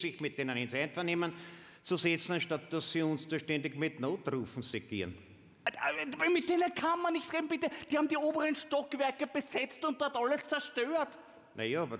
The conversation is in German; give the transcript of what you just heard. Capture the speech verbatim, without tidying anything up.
sich mit denen ins Einvernehmen zu setzen, anstatt dass sie uns da ständig mit Notrufen segieren. Mit denen kann man nicht reden, bitte. Die haben die oberen Stockwerke besetzt und dort alles zerstört. Naja, aber